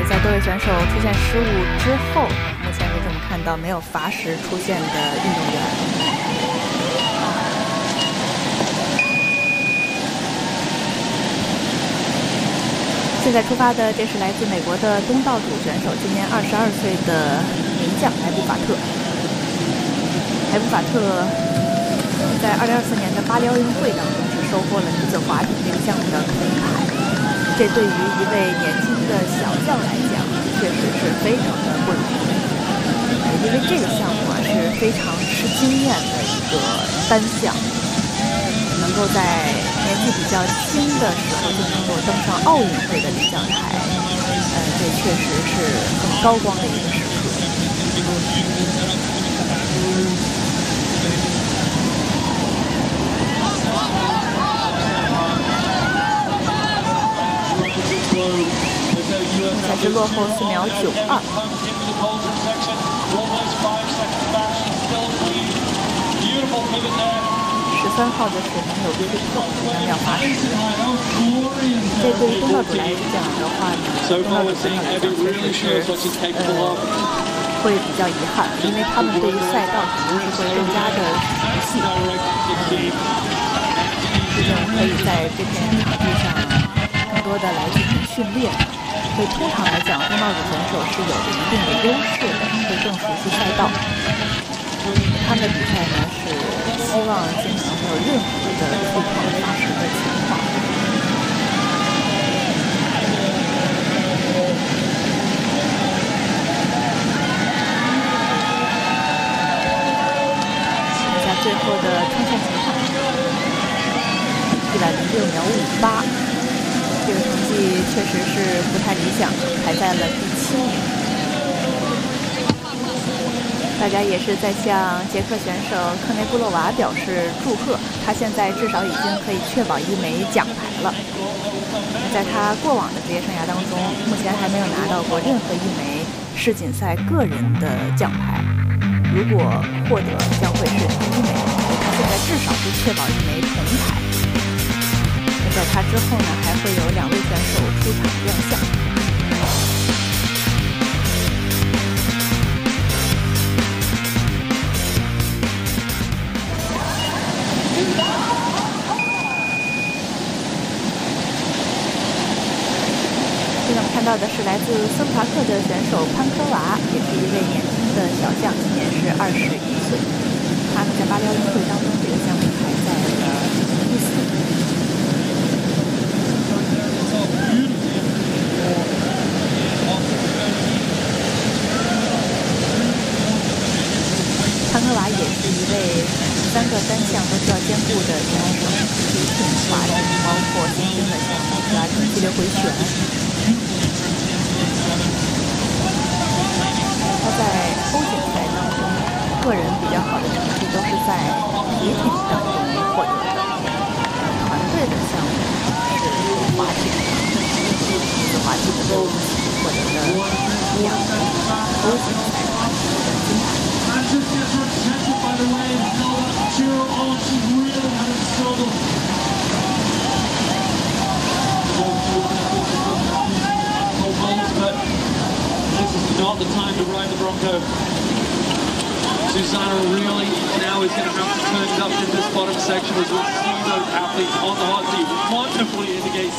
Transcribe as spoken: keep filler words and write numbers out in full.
在多位选手出现失误之后，目前为止我们看到没有罚时出现的运动员。现在出发的这是来自美国的东道主选手，今年二十二岁的名将埃布法特。埃布法特在二零二四年的巴黎奥运会当中是收获了女子滑艇这个项目的铜牌。这对于一位年轻的小将来讲，确实是非常的不容易。因为这个项目啊是非常吃经验的一个单项，能够在年纪比较轻的时候就能够登上奥运会的领奖台，呃，这确实是很高光的一个时刻。才是落后四秒九二。十三号的是没有推破，两秒罚时。这对于东道主来讲的话呢，东道主选手来讲确实是呃会比较遗憾，因为他们对于赛道肯定是会更加的熟悉，嗯，毕竟可以在这片场地上更多的来进行训练。所以通常来讲，东道主选手是有一定的优势的，会更熟悉赛道。他们的比赛呢是希望尽可能没有任何的触碰罚时的情况。看一下最后的冲线情况，一百零六秒五八。这个成绩确实是不太理想，排在了第七名。大家也是在向捷克选手科内布洛娃表示祝贺，他现在至少已经可以确保一枚奖牌了。在他过往的职业生涯当中，目前还没有拿到过任何一枚世锦赛个人的奖牌。如果获得，将会是第一枚，他现在至少是确保一枚铜牌。在他之后呢，还会有两位选手出场亮相。现在我们看到的是来自斯洛伐克的选手潘科娃，也是一位年轻的小将，今年是二十一岁。他们在巴黎奥运会当中，这个项目排在了第四名。潘科娃也是一位三个单项都需要兼顾的选手，皮艇、滑艇，包括新兴的项目普拉提激流回旋。他在欧锦赛当中，个人比较好的成绩都是在皮艇当中获得的。团队的项目是滑艇，女子滑艇的都获得了两个欧锦赛的金牌。 Not the time to ride the Bronco. Susanna really now is going to have to turn it up in this bottom section as we see those athletes on the hot seat. Wonderfully indicates